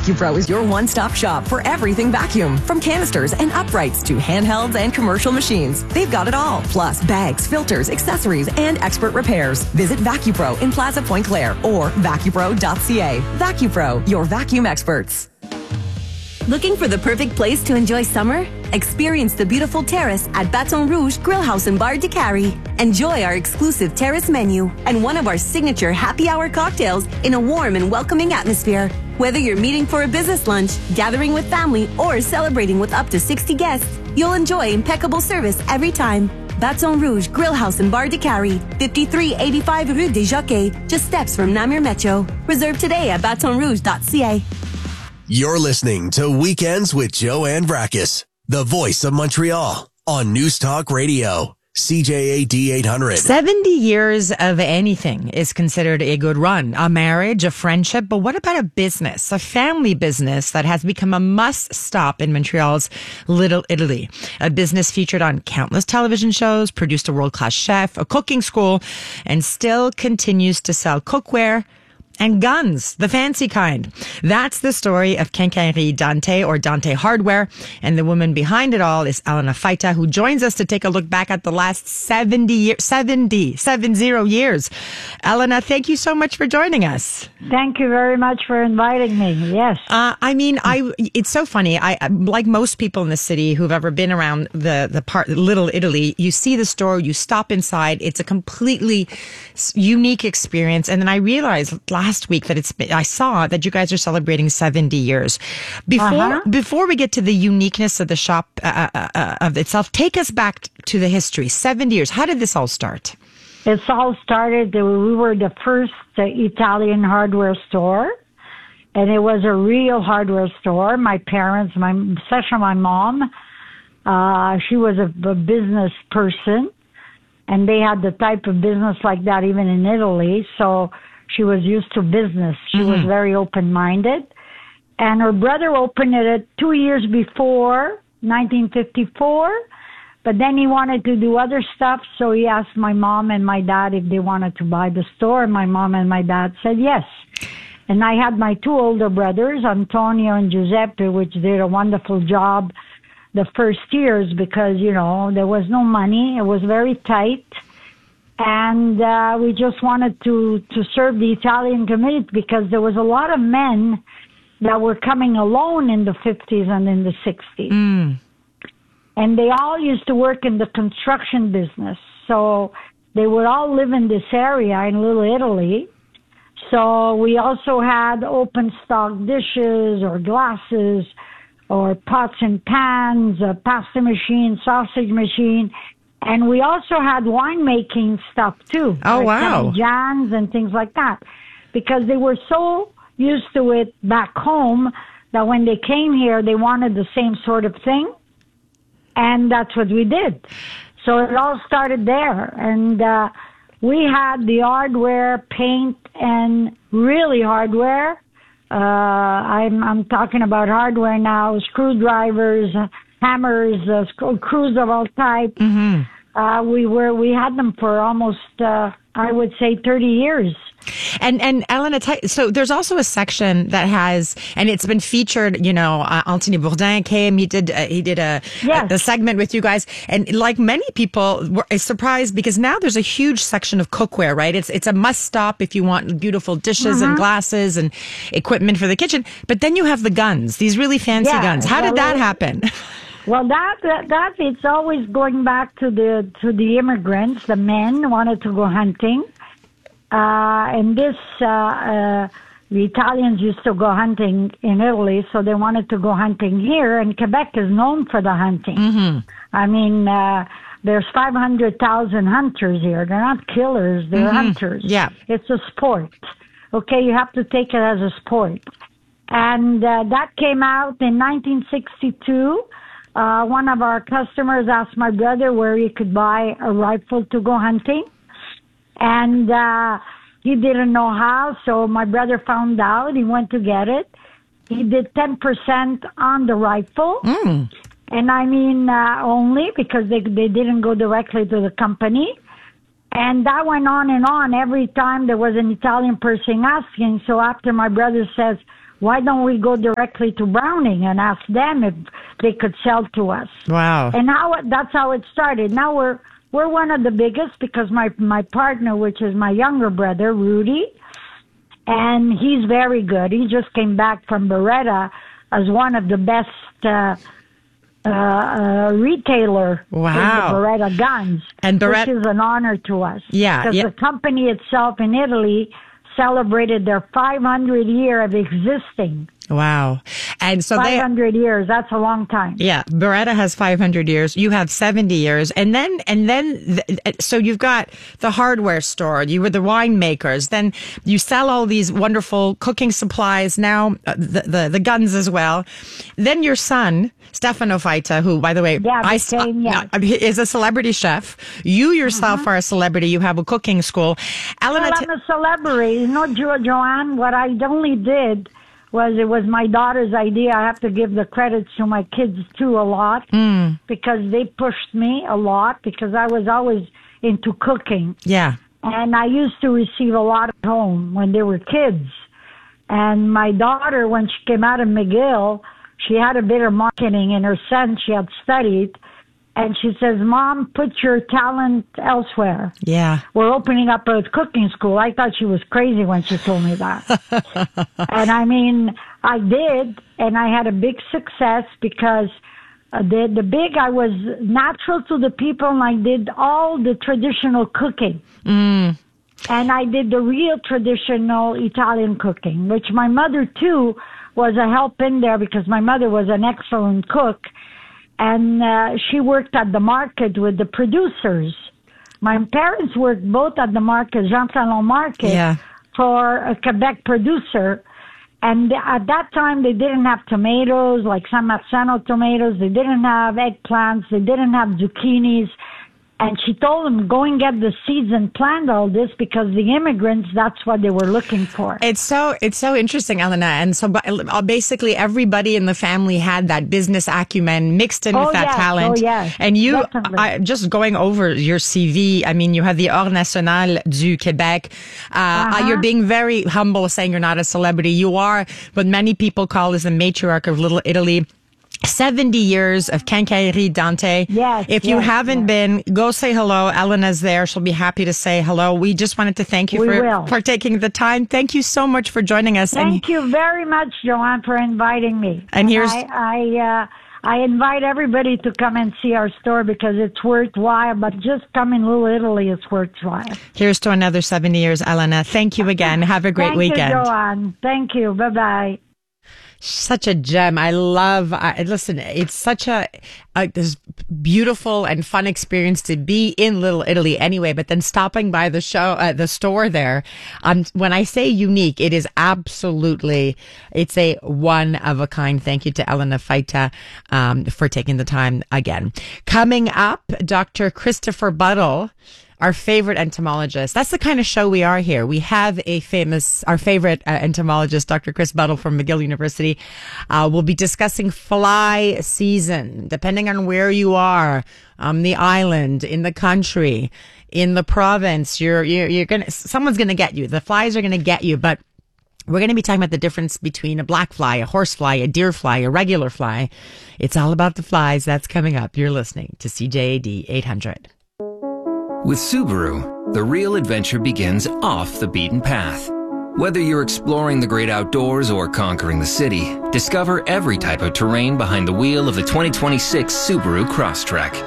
VacuPro is your one-stop shop for everything vacuum. From canisters and uprights to handhelds and commercial machines. They've got it all. Plus bags, filters, accessories, and expert repairs. Visit VacuPro in Plaza Point Claire or vacupro.ca. VacuPro, your vacuum experts. Looking for the perfect place to enjoy summer? Experience the beautiful terrace at Baton Rouge Grill House and Bar de Cary. Enjoy our exclusive terrace menu and one of our signature happy hour cocktails in a warm and welcoming atmosphere. Whether you're meeting for a business lunch, gathering with family, or celebrating with up to 60 guests, you'll enjoy impeccable service every time. Baton Rouge Grill House and Bar de Cary, 5385 Rue des Jockeys, just steps from Namur Metro. Reserve today at batonrouge.ca. You're listening to Weekends with Joanne Vrackus, the voice of Montreal, on News Talk Radio, CJAD 800. 70 years of anything is considered a good run. A marriage, a friendship, but what about a business, a family business that has become a must-stop in Montreal's Little Italy? A business featured on countless television shows, produced a world-class chef, a cooking school, and still continues to sell cookware and guns, the fancy kind. That's the story of Quincaillerie Dante, or Dante Hardware. And the woman behind it all is Elena Faita, who joins us to take a look back at the last 70 years. Elena, thank you so much for joining us. Thank you very much for inviting me. Yes. It's so funny. I like most people in the city who've ever been around the part, Little Italy, you see the store, you stop inside. It's a completely unique experience. And then I realized last week that I saw that you guys are celebrating 70 years. Before we get to the uniqueness of the shop of itself, take us back to the history. 70 years. How did this all start? It's all started, we were the first Italian hardware store, and it was a real hardware store. My parents, especially my mom, she was a business person, and they had the type of business like that even in Italy, so she was used to business. She was very open-minded. And her brother opened it 2 years before, 1954. But then he wanted to do other stuff, so he asked my mom and my dad if they wanted to buy the store. And my mom and my dad said yes. And I had my two older brothers, Antonio and Giuseppe, which did a wonderful job the first years because, there was no money. It was very tight. And we just wanted to serve the Italian community because there was a lot of men that were coming alone in the 50s and in the 60s. And they all used to work in the construction business. So they would all live in this area in Little Italy. So we also had open stock dishes or glasses or pots and pans, a pasta machine, sausage machine. And we also had winemaking stuff too. Oh, wow. Jams and things like that. Because they were so used to it back home that when they came here, they wanted the same sort of thing. And that's what we did. So it all started there. And we had the hardware, paint, and really hardware. I'm talking about hardware now, screwdrivers, hammers, screws of all types. We had them for almost, I would say, 30 years. And Elena, so there's also a section that has, and it's been featured, Anthony Bourdain came, he did a segment with you guys. And like many people were surprised because now there's a huge section of cookware, right? It's a must stop if you want beautiful dishes and glasses and equipment for the kitchen. But then you have the guns, these really fancy guns. How did that happen? Well, that it's always going back to the immigrants. The men wanted to go hunting. And the Italians used to go hunting in Italy, so they wanted to go hunting here, and Quebec is known for the hunting. I mean, there's 500,000 hunters here. They're not killers, they're hunters. Yeah. It's a sport. Okay, you have to take it as a sport. And that came out in 1962. One of our customers asked my brother where he could buy a rifle to go hunting. And he didn't know how, so my brother found out. He went to get it. He did 10% on the rifle. And I mean, only because they didn't go directly to the company. And that went on and on. Every time there was an Italian person asking. So after my brother says, why don't we go directly to Browning and ask them if they could sell to us? Wow. And that's how it started. Now we're one of the biggest because my partner, which is my younger brother, Rudy, and he's very good. He just came back from Beretta as one of the best retailer in the Beretta guns, which is an honor to us. Yeah, because the company itself in Italy celebrated their 500 year of existing. Wow. And so 500 years, that's a long time. Yeah. Beretta has 500 years. You have 70 years. And then, so you've got the hardware store. You were the winemakers. Then you sell all these wonderful cooking supplies. Now, the guns as well. Then your son, Stefano Faita, who, by the way, is a celebrity chef. You yourself are a celebrity. You have a cooking school. I'm a celebrity. You know, Joanne, what I only did was it was my daughter's idea. I have to give the credits to my kids too a lot because they pushed me a lot because I was always into cooking. Yeah. And I used to receive a lot at home when they were kids. And my daughter, when she came out of McGill, she had a bit of marketing in her sense. She had studied. And she says, Mom, put your talent elsewhere. Yeah. We're opening up a cooking school. I thought she was crazy when she told me that. And I mean, I did, and I had a big success because I was natural to the people, and I did all the traditional cooking. And I did the real traditional Italian cooking, which my mother, too, was a help in there because my mother was an excellent cook. And she worked at the market with the producers. My parents worked both at the market, Jean Talon Market, for a Quebec producer. And at that time, they didn't have tomatoes, like San Marzano tomatoes. They didn't have eggplants. They didn't have zucchinis. And she told them, go and get the seeds and plant all this because the immigrants, that's what they were looking for. It's so interesting, Elena. And so basically everybody in the family had that business acumen mixed in with that talent. Oh, yes. And you, just going over your CV, I mean, you have the Ordre National du Québec. You're being very humble saying you're not a celebrity. You are, but many people call this the matriarch of Little Italy. 70 years of Quincaillerie Dante. Yes. If you haven't been, go say hello. Elena's there. She'll be happy to say hello. We just wanted to thank you for taking the time. Thank you so much for joining us. Thank you very much, Joanne, for inviting me. And here's I invite everybody to come and see our store because it's worthwhile, but just come in Little Italy, it's worthwhile. Here's to another 70 years, Elena. Thank you again. Have a great weekend. Thank you, Joanne. Thank you. Bye-bye. Such a gem. I love, listen, it's such this beautiful and fun experience to be in Little Italy anyway, but then stopping by the store there. When I say unique, it is absolutely, it's a one of a kind. Thank you to Elena Faita, for taking the time again. Coming up, Dr. Christopher Buttle, our favorite entomologist. That's the kind of show we are here. We have our favorite entomologist, Dr. Chris Buttle from McGill University. We'll be discussing fly season, depending on where you are, on the island, in the country, in the province. Someone's gonna get you. The flies are gonna get you, but we're going to be talking about the difference between a black fly, a horse fly, a deer fly, a regular fly. It's all about the flies. That's coming up. You're listening to CJAD 800. With Subaru, the real adventure begins off the beaten path. Whether you're exploring the great outdoors or conquering the city, discover every type of terrain behind the wheel of the 2026 Subaru Crosstrek.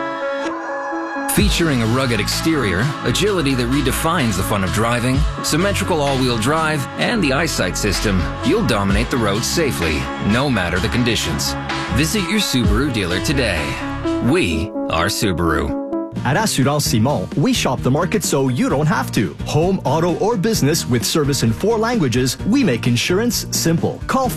Featuring a rugged exterior, agility that redefines the fun of driving, symmetrical all-wheel drive, and the eyesight system, you'll dominate the road safely, no matter the conditions. Visit your Subaru dealer today. We are Subaru. At Assurance Simon, we shop the market so you don't have to. Home, auto, or business with service in 4 languages, we make insurance simple. Call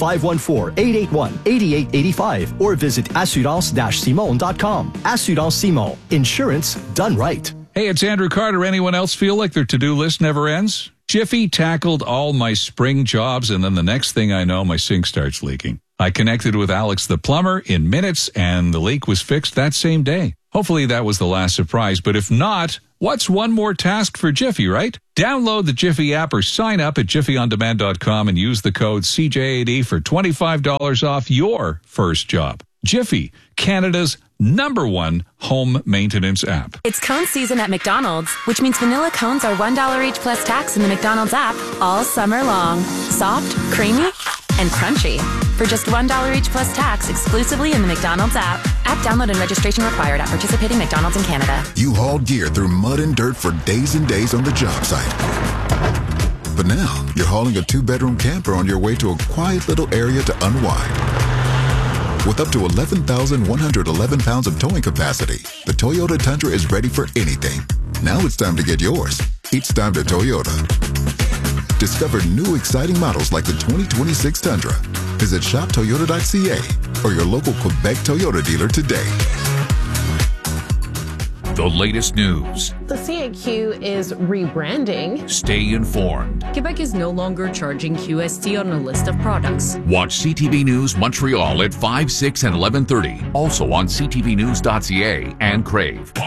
514-881-8885 or visit assurance-simon.com. Assurance Simon. Insurance done right. Hey, it's Andrew Carter. Anyone else feel like their to-do list never ends? Jiffy tackled all my spring jobs, and then the next thing I know, my sink starts leaking. I connected with Alex the plumber in minutes, and the leak was fixed that same day. Hopefully that was the last surprise, but if not, What's one more task for Jiffy, right? Download the Jiffy app or sign up at jiffyondemand.com and use the code CJAD for $25 off your first job. Jiffy, Canada's #1 home maintenance app. It's cone season at McDonald's, which means vanilla cones are $1 each plus tax in the McDonald's app all summer long. Soft, creamy, and crunchy. For just $1 each plus tax exclusively in the McDonald's app. App download and registration required at participating McDonald's in Canada. You hauled gear through mud and dirt for days and days on the job site. But now you're hauling a 2-bedroom camper on your way to a quiet little area to unwind. With up to 11,111 pounds of towing capacity, the Toyota Tundra is ready for anything. Now it's time to get yours. It's time to Toyota. Discover new exciting models like the 2026 Tundra. Visit shoptoyota.ca or your local Quebec Toyota dealer today. The latest news. The CAQ is rebranding. Stay informed. Quebec is no longer charging QST on a list of products. Watch CTV News Montreal at 5, 6, and 11:30. Also on ctvnews.ca and Crave.